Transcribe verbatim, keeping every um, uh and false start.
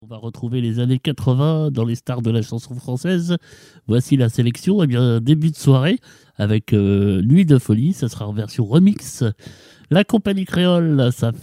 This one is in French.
On va retrouver les années quatre-vingts dans les stars de la chanson française. Voici la sélection. Eh bien, début de soirée avec euh, Nuit de folie. Ça sera en version remix. La compagnie créole, ça